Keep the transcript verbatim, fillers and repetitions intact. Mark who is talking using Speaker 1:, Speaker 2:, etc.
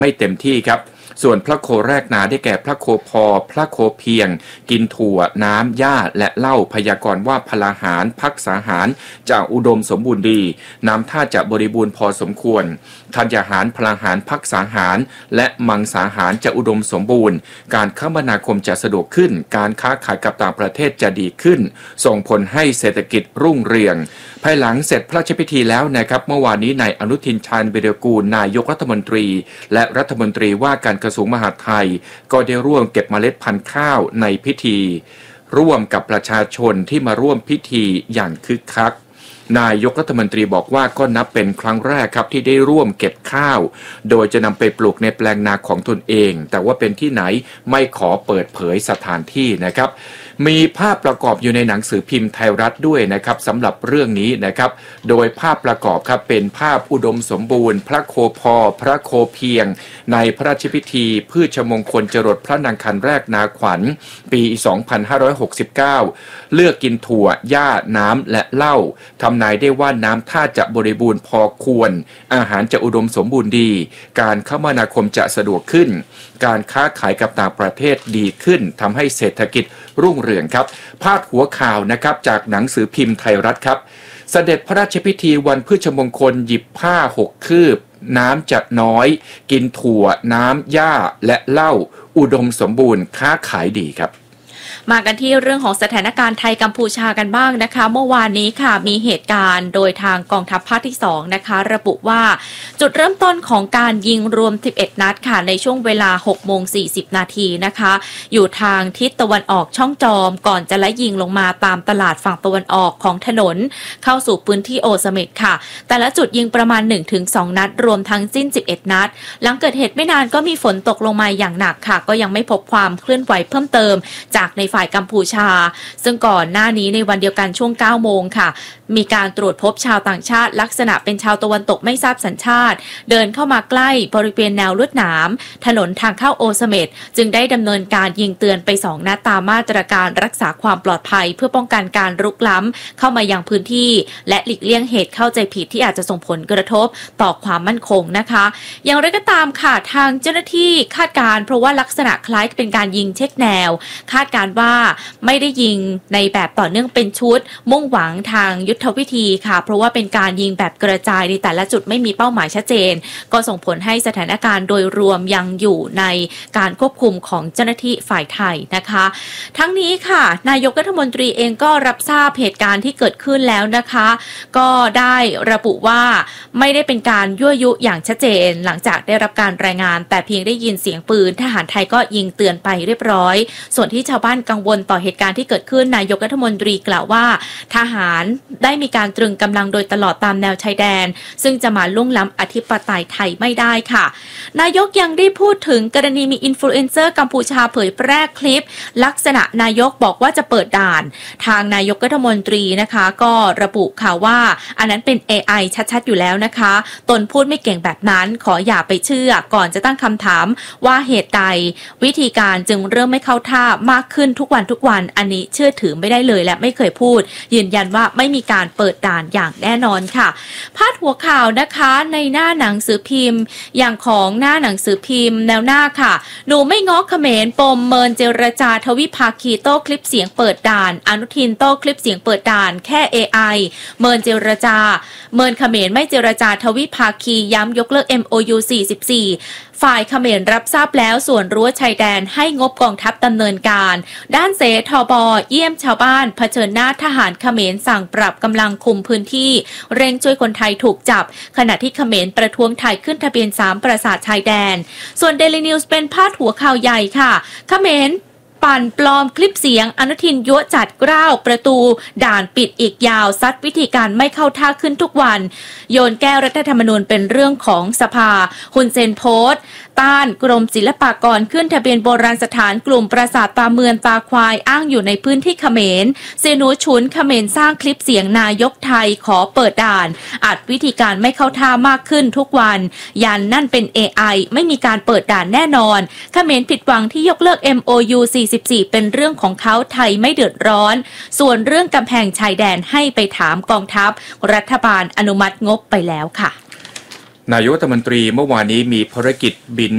Speaker 1: ไม่เต็มที่ครับส่วนพระโคแรกนาได้แก่พระโคพอพระโคเพียงกินถั่วน้ำหญ้าและเหล้าพยากรณ์ว่าพลาหารพักษาหารจะอุดมสมบูรณ์ดีน้ำท่าจะบริบูรณ์พอสมควรธัญญาหารพลาหารพักษาหารและมังสาหารจะอุดมสมบูรณ์การคมนาคมจะสะดวกขึ้นการค้าขายกับต่างประเทศจะดีขึ้นส่งผลให้เศรษฐกิจรุ่งเรืองภายหลังเสร็จพระราชพิธีแล้วนะครับเมื่อวานนี้นายอนุทินชาญวิรากูลนายกรัฐมนตรีและรัฐมนตรีว่าการกระทรวงมหาดไทยก็ได้ร่วมเก็บเมล็ดพันธุ์ข้าวในพิธีร่วมกับประชาชนที่มาร่วมพิธีอย่างคึกคักนายกรัฐมนตรีบอกว่าก็นับเป็นครั้งแรกครับที่ได้ร่วมเก็บข้าวโดยจะนำไปปลูกในแปลงนาของตนเองแต่ว่าเป็นที่ไหนไม่ขอเปิดเผยสถานที่นะครับมีภาพประกอบอยู่ในหนังสือพิมพ์ไทยรัฐด้วยนะครับสำหรับเรื่องนี้นะครับโดยภาพประกอบครับเป็นภาพอุดมสมบูรณ์พระโคพอพระโคเพียงในพระราชพิธีพืชมงคลจรดพระนางคันแรกนาขวัญปีสองพันห้าร้อยหกสิบเก้าเลือกกินถั่วหญ้าน้ำและเหล้าทำนายได้ว่าน้ำท่าจะบริบูรณ์พอควรอาหารจะอุดมสมบูรณ์ดีการคมนาคมจะสะดวกขึ้นการค้าขายกับต่างประเทศดีขึ้นทำให้เศรษฐกิจรุ่งเรืองครับพาดหัวข่าวนะครับจากหนังสือพิมพ์ไทยรัฐครับเสด็จพระราชพิธีวันพฤชมงคลหยิบผ้าหกคืบน้ำจะน้อยกินถั่วน้ำหญ้าและเหล้าอุดมสมบูรณ์ค้าขายดีครับ
Speaker 2: มากันที่เรื่องของสถานการณ์ไทยกัมพูชากันบ้างนะคะเมื่อวานนี้ค่ะมีเหตุการณ์โดยทางกองทัพภาคที่สองนะคะระบุว่าจุดเริ่มต้นของการยิงรวมสิบเอ็ดนัดค่ะในช่วงเวลา หกโมงสี่สิบ นาทีนะคะอยู่ทางทิศตะวันออกช่องจอมก่อนจะไล่ยิงลงมาตามตลาดฝั่งตะวันออกของถนนเข้าสู่พื้นที่โอเสเม็ดค่ะแต่ละจุดยิงประมาณ หนึ่งถึงสอง นัดรวมทั้งสิ้นสิบเอ็ดนัดหลังเกิดเหตุไม่นานก็มีฝนตกลงมาอย่างหนักค่ะก็ยังไม่พบความเคลื่อนไหวเพิ่มเติมจากในฝ่ายกัมพูชาซึ่งก่อนหน้านี้ในวันเดียวกันช่วง เก้าโมงค่ะมีการตรวจพบชาวต่างชาติลักษณะเป็นชาวตะวันตกไม่ทราบสัญชาติเดินเข้ามาใกล้บริเวณแนวลวดหนามถนนทางเข้าโอเสเม็ดจึงได้ดำเนินการยิงเตือนไปสองนัดตามมาตรการรักษาความปลอดภัยเพื่อป้องกันการรุกล้ำเข้ามายังพื้นที่และหลีกเลี่ยงเหตุเข้าใจผิดที่อาจจะส่งผลกระทบต่อความมั่นคงนะคะอย่างไรก็ตามค่ะทางเจ้าหน้าที่คาดการณ์เพราะว่าลักษณะคล้ายเป็นการยิงเช็คแนวคาดการณ์ว่าไม่ได้ยิงในแบบต่อเนื่องเป็นชุดมุ่งหวังทางยุทธวิธีค่ะเพราะว่าเป็นการยิงแบบกระจายในแต่ละจุดไม่มีเป้าหมายชัดเจนก็ส่งผลให้สถานการณ์โดยรวมยังอยู่ในการควบคุมของเจ้าหน้าที่ฝ่ายไทยนะคะทั้งนี้ค่ะนายกรัฐมนตรีเองก็รับทราบเหตุการณ์ที่เกิดขึ้นแล้วนะคะก็ได้ระบุว่าไม่ได้เป็นการยั่วยุอย่างชัดเจนหลังจากได้รับการรายงานแต่เพียงได้ยินเสียงปืนทหารไทยก็ยิงเตือนไปเรียบร้อยส่วนที่ชาวบ้านกังวลต่อเหตุการณ์ที่เกิดขึ้นนายกรัฐมนตรีกล่าวว่าทหารได้มีการตรึงกำลังโดยตลอดตามแนวชายแดนซึ่งจะมาล่วงล้ำอธิปไตยไทยไม่ได้ค่ะนายกยังได้พูดถึงกรณีมีอินฟลูเอนเซอร์กัมพูชาเผยแพร่คลิปลักษณะนายกบอกว่าจะเปิดด่านทางนายกรัฐมนตรีนะคะก็ระบุค่ะว่าอันนั้นเป็น เอ ไอ ชัดๆอยู่แล้วนะคะตนพูดไม่เก่งแบบนั้นขออย่าไปเชื่อก่อนจะตั้งคำถามว่าเหตุใดวิธีการจึงเริ่มไม่เข้าท่ามากขึ้นทุกวันทุกวันอันนี้เชื่อถือไม่ได้เลยและไม่เคยพูดยืนยันว่าไม่มีการเปิดด่านอย่างแน่นอนค่ะพาดหัวข่าวนะคะในหน้าหนังสือพิมพ์อย่างของหน้าหนังสือพิมพ์แนวหน้าค่ะหนูไม่ง้อเขมรปมเมินเจรจาทวิภาคีโต้คลิปเสียงเปิดด่านอนุทินโต้คลิปเสียงเปิดด่านแค่ เอ ไอ เมินเจรจาเมินเขมรไม่เจรจาทวิภาคีย้ำยกเลิก เอ็ม โอ ยู สี่สิบสี่ฝ่ายเขมรรับทราบแล้วส่วนรั้วชายแดนให้งบกองทัพดำเนินการด้านเสทบเยี่ยมชาวบ้านเผชิญหน้าทหารเขมรสั่งปรับกำลังคุมพื้นที่เร่งช่วยคนไทยถูกจับขณะที่เขมรประท้วงไทยขึ้นทะเบียนสามปราสาทชายแดนส่วน Daily News เป็นพาดหัวข่าวใหญ่ค่ะเขมรปั่นปลอมคลิปเสียงอนุทินยั่วจัดกล้าวประตูด่านปิดอีกยาวซัดวิธีการไม่เข้าท่าขึ้นทุกวันโยนแก้รัฐธรรมนูญเป็นเรื่องของสภาฮุนเซนโพสต์ต้านกรมศิลปากรขึ้นทะเบียนโบราณสถานกลุ่มปราสาทตาเมืองตาควายอ้างอยู่ในพื้นที่เขมรเซนูชุนเขมรสร้างคลิปเสียงนายกไทยขอเปิดด่านอัดวิธีการไม่เข้าท่ามากขึ้นทุกวันยันนั่นเป็น เอ ไอ ไม่มีการเปิดด่านแน่นอนเขมรผิดหวังที่ยกเลิก เอ็ม โอ ยู สี่สิบสี่เป็นเรื่องของเขาไทยไม่เดือดร้อนส่วนเรื่องกำแพงชายแดนให้ไปถามกองทัพรัฐบาลอนุมัติงบไปแล้วค่ะ
Speaker 1: นายกรัฐมนตรีเมื่อวานนี้มีภารกิจบิน